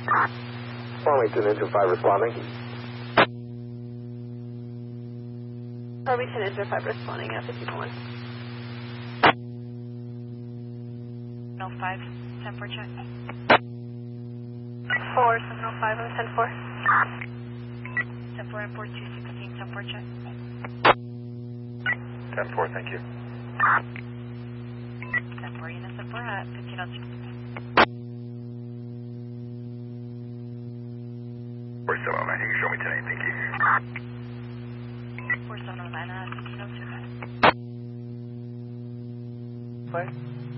Farmington Engine 5 responding. Farmington Engine 5 responding at 51. 5, 10-4 check. 4, 705 on 10-4. 10-4 and 4216, 10-4 check. 10-4, thank you. 10-4 units, 10-4 at 1506. 4709, you can show me 10-8, thank you. 4709 at 1502. Play.